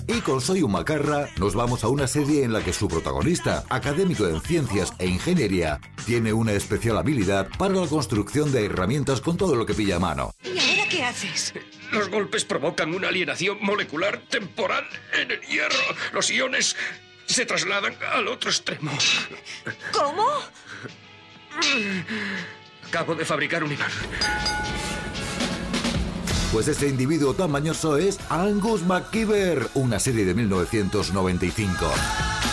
Y con Soy un Macarra nos vamos a una serie en la que su protagonista, académico en ciencias e ingeniería, tiene una especial habilidad para la construcción de herramientas con todo lo que pilla a mano. ¿Y ahora qué haces? Los golpes provocan una alienación molecular temporal en el hierro. Los iones se trasladan al otro extremo. ¿Cómo? Acabo de fabricar un imán. Pues ese individuo tan mañoso es Angus MacIver, una serie de 1995.